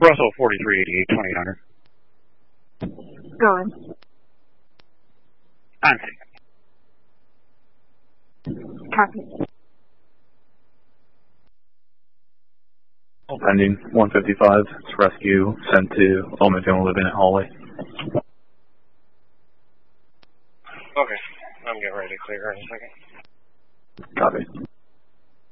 Russell 4388, 2800. Going. On scene. Copy. Pending 155. It's rescue sent to Ultimate Family Living at Hawley. Okay. I'm getting ready to clear in a second. Copy.